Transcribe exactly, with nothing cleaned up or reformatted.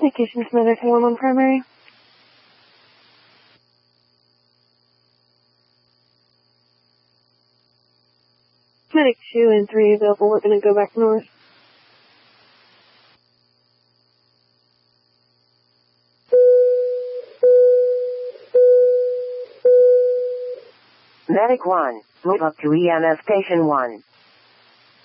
Communications medic one on primary. Medic two and three available. We're going to go back north. Medic one, move up to E M S Station one.